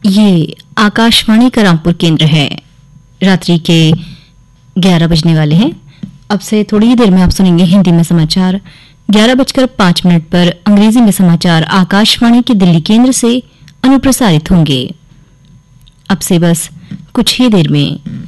ये आकाशवाणी का रामपुर केंद्र है। रात्रि के 11 बजने वाले हैं। अब से थोड़ी ही देर में आप सुनेंगे हिंदी में समाचार। 11:05 पर अंग्रेजी में समाचार आकाशवाणी के दिल्ली केंद्र से अनुप्रसारित होंगे। अब से बस कुछ ही देर में।